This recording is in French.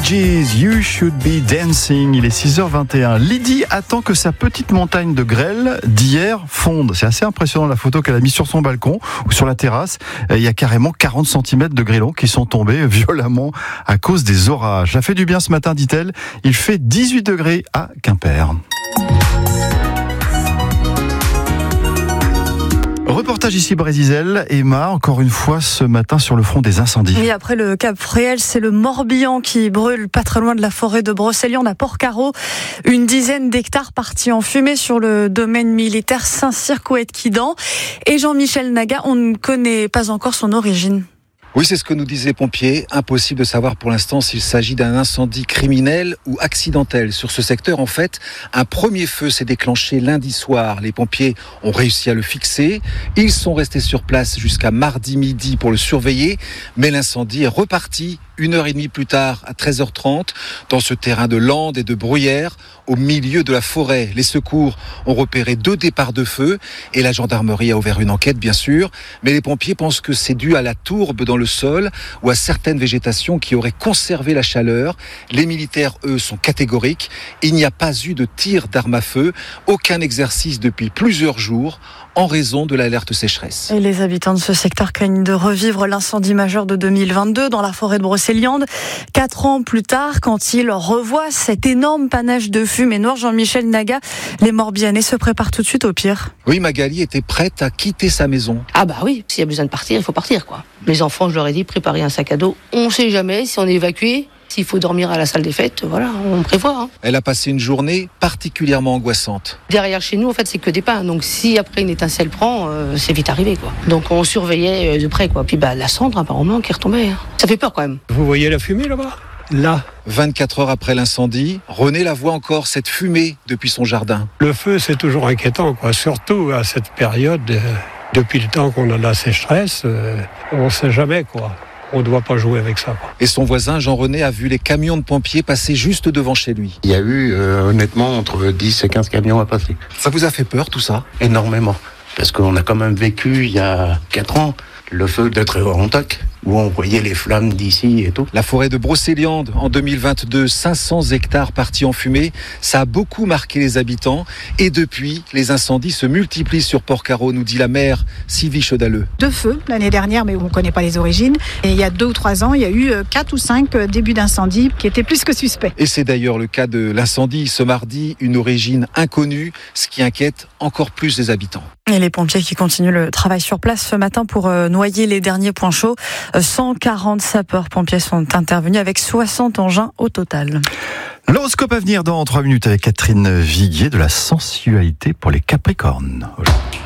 Gees, You Should Be Dancing. Il est 6h21. Lydie attend que sa petite montagne de grêle d'hier fonde. C'est assez impressionnant la photo qu'elle a mise sur son balcon ou sur la terrasse. Il y a carrément 40 cm de grêlons qui sont tombés violemment à cause des orages. Ça fait du bien ce matin, dit-elle. Il fait 18 degrés à Quimper. Reportage ici Brésil, Emma, encore une fois ce matin sur le front des incendies. Et après le Cap Fréhel, c'est le Morbihan qui brûle pas très loin de la forêt de Brocéliande à Port-Carreau. Une dizaine d'hectares partis en fumée sur le domaine militaire Saint-Cyr-Couët-Quidan. Et Jean-Michel Naga, on ne connaît pas encore son origine. Oui, c'est ce que nous disent les pompiers. Impossible de savoir pour l'instant s'il s'agit d'un incendie criminel ou accidentel. Sur ce secteur, en fait, un premier feu s'est déclenché lundi soir. Les pompiers ont réussi à le fixer. Ils sont restés sur place jusqu'à mardi midi pour le surveiller. Mais l'incendie est reparti 1h30 plus tard, à 13h30, dans ce terrain de landes et de bruyères, au milieu de la forêt. Les secours ont repéré 2 départs de feu et la gendarmerie a ouvert une enquête, bien sûr. Mais les pompiers pensent que c'est dû à la tourbe dans le sol ou à certaines végétations qui auraient conservé la chaleur. Les militaires, eux, sont catégoriques. Il n'y a pas eu de tir d'armes à feu, aucun exercice depuis plusieurs jours en raison de l'alerte sécheresse. Et les habitants de ce secteur craignent de revivre l'incendie majeur de 2022 dans la forêt de Brocéliande. 4 ans plus tard, quand ils revoient cet énorme panache de fumée noire, Jean-Michel Naga, les Morbihanais se préparent tout de suite au pire. Oui, Magali était prête à quitter sa maison. Ah bah oui, s'il y a besoin de partir, il faut partir quoi. Les enfants, je leur ai dit, préparez un sac à dos. On ne sait jamais si on est évacué. S'il faut dormir à la salle des fêtes, voilà, on prévoit. Elle a passé une journée particulièrement angoissante. Derrière chez nous, en fait, c'est que des pins. Donc, si après une étincelle prend, c'est vite arrivé, quoi. Donc, on surveillait de près, quoi. Puis, la cendre, apparemment, qui retombait. Ça fait peur, quand même. Vous voyez la fumée, là-bas ? Là. 24 heures après l'incendie, René la voit encore, cette fumée, depuis son jardin. Le feu, c'est toujours inquiétant, quoi. Surtout à cette période, depuis le temps qu'on a la sécheresse, on ne sait jamais, quoi. On ne doit pas jouer avec ça, quoi. Et son voisin, Jean-René, a vu les camions de pompiers passer juste devant chez lui. Il y a eu, honnêtement, entre 10 et 15 camions à passer. Ça vous a fait peur, tout ça ? Énormément. Parce qu'on a quand même vécu, il y a 4 ans, le feu de Trévorontac, où on voyait les flammes d'ici et tout. La forêt de Brocéliande, en 2022, 500 hectares partis en fumée. Ça a beaucoup marqué les habitants. Et depuis, les incendies se multiplient sur Port-Carreau, nous dit la maire Sylvie Chaudaleux. 2 feux l'année dernière, mais on ne connaît pas les origines. Et il y a 2 ou 3 ans, il y a eu 4 ou 5 débuts d'incendie qui étaient plus que suspects. Et c'est d'ailleurs le cas de l'incendie ce mardi, une origine inconnue, ce qui inquiète encore plus les habitants. Et les pompiers qui continuent le travail sur place ce matin pour noyer les derniers points chauds. 140 sapeurs-pompiers sont intervenus avec 60 engins au total. L'horoscope à venir dans 3 minutes avec Catherine Viguier de la sensualité pour les Capricornes.